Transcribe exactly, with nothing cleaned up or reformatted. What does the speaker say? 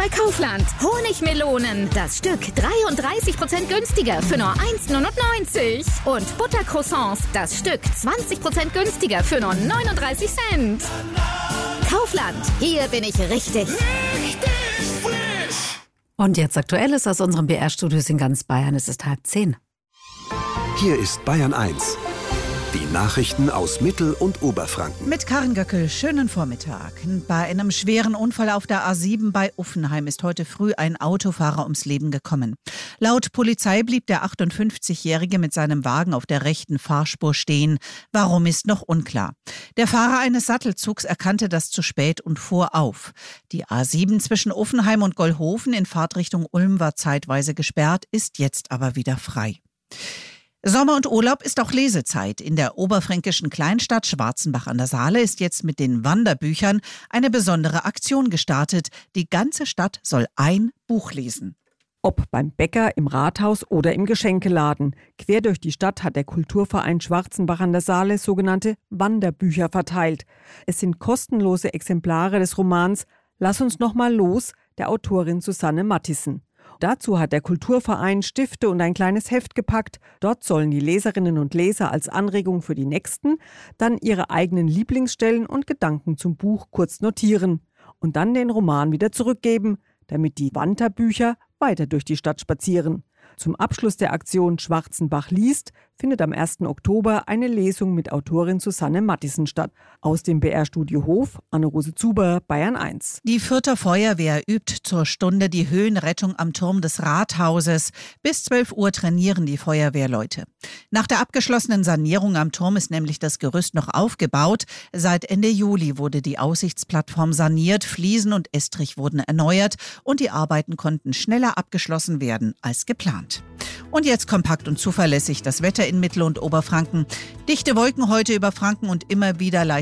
bei Kaufland. Honigmelonen, das Stück dreiunddreißig Prozent günstiger für nur eins Komma neunundneunzig. Und Buttercroissants, das Stück zwanzig Prozent günstiger für nur neununddreißig Cent. Kaufland, hier bin ich richtig. Richtig frisch. Und jetzt Aktuelles aus unserem B R-Studios in ganz Bayern. Es ist halb zehn. Hier ist Bayern eins. Die Nachrichten aus Mittel- und Oberfranken. Mit Karin Göckel, schönen Vormittag. Bei einem schweren Unfall auf der A sieben bei Uffenheim ist heute früh ein Autofahrer ums Leben gekommen. Laut Polizei blieb der achtundfünfzigjährige mit seinem Wagen auf der rechten Fahrspur stehen. Warum ist noch unklar. Der Fahrer eines Sattelzugs erkannte das zu spät und fuhr auf. Die A sieben zwischen Uffenheim und Gollhofen in Fahrtrichtung Ulm war zeitweise gesperrt, ist jetzt aber wieder frei. Sommer und Urlaub ist auch Lesezeit. In der oberfränkischen Kleinstadt Schwarzenbach an der Saale ist jetzt mit den Wanderbüchern eine besondere Aktion gestartet. Die ganze Stadt soll ein Buch lesen. Ob beim Bäcker, im Rathaus oder im Geschenkeladen. Quer durch die Stadt hat der Kulturverein Schwarzenbach an der Saale sogenannte Wanderbücher verteilt. Es sind kostenlose Exemplare des Romans Lass uns noch mal los der Autorin Susanne Mathiesen. Dazu hat der Kulturverein Stifte und ein kleines Heft gepackt. Dort sollen die Leserinnen und Leser als Anregung für die nächsten dann ihre eigenen Lieblingsstellen und Gedanken zum Buch kurz notieren und dann den Roman wieder zurückgeben, damit die Wanderbücher weiter durch die Stadt spazieren. Zum Abschluss der Aktion Schwarzenbach liest findet am ersten Oktober eine Lesung mit Autorin Susanne Mathiesen statt. Aus dem B R-Studio Hof, Anne-Rose Zuber, Bayern eins. Die Fürther Feuerwehr übt zur Stunde die Höhenrettung am Turm des Rathauses. Bis zwölf Uhr trainieren die Feuerwehrleute. Nach der abgeschlossenen Sanierung am Turm ist nämlich das Gerüst noch aufgebaut. Seit Ende Juli wurde die Aussichtsplattform saniert, Fliesen und Estrich wurden erneuert und die Arbeiten konnten schneller abgeschlossen werden als geplant. Und jetzt kompakt und zuverlässig das Wetter in Mittel- und Oberfranken. Dichte Wolken heute über Franken und immer wieder leicht